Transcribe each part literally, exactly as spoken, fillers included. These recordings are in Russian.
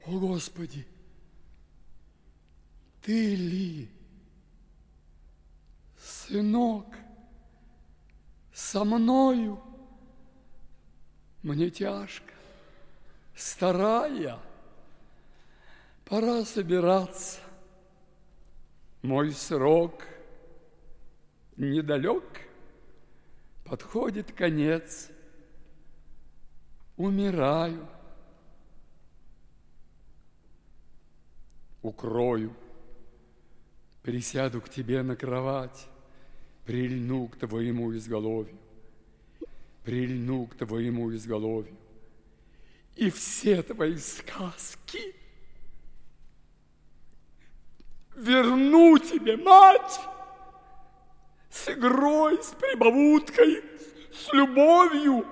О, Господи, Ты ли, сынок, со мною? Мне тяжко, старая, пора собираться. Мой срок недалек, подходит конец. Умираю, укрою, присяду к тебе на кровать, прильну к твоему изголовью, прильну к твоему изголовью, и все твои сказки верну тебе, мать, с игрой, с прибауткой, с любовью.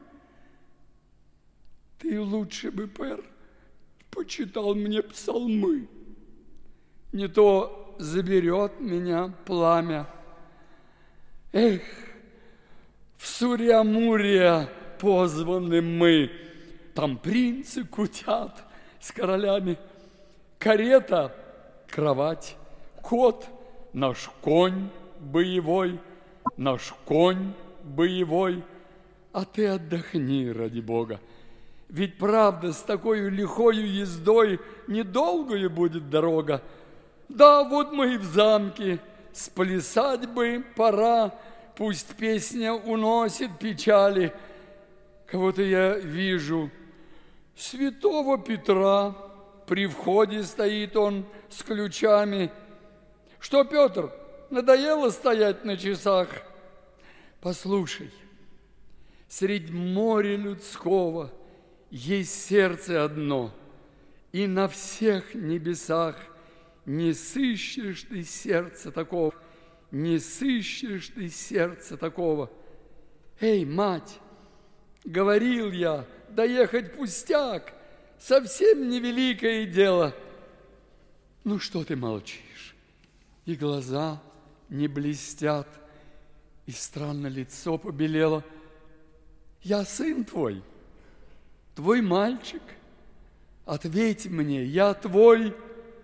Ты лучше бы, Пэр, почитал мне псалмы. Не то заберет меня пламя. Эх, в Сурия-Мурия позваны мы. Там принцы кутят с королями. Карета, кровать, кот, наш конь боевой, наш конь боевой. А ты отдохни, ради Бога. Ведь правда, с такой лихою ездой недолгою будет дорога. Да, вот мы и в замке, сплясать бы пора, пусть песня уносит печали. Кого-то я вижу, святого Петра, при входе стоит он с ключами. Что, Петр, надоело стоять на часах? Послушай, средь моря людского есть сердце одно, и на всех небесах не сыщешь ты сердца такого, не сыщешь ты сердца такого. Эй, мать, говорил я, доехать пустяк, совсем невеликое дело. Ну, что ты молчишь? И глаза не блестят, и странно лицо побелело. Я сын твой, твой мальчик, ответь мне, я твой.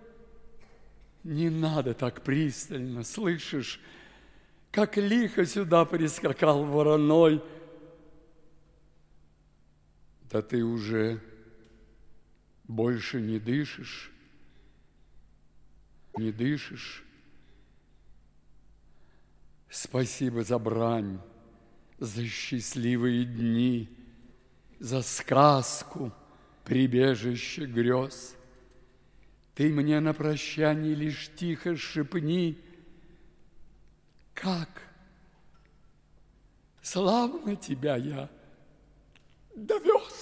Не надо так пристально, слышишь, как лихо сюда прискакал вороной. Да ты уже больше не дышишь, не дышишь. Спасибо за брань, за счастливые дни, за сказку, прибежище грез. Ты мне на прощанье лишь тихо шепни, как славно тебя я довез.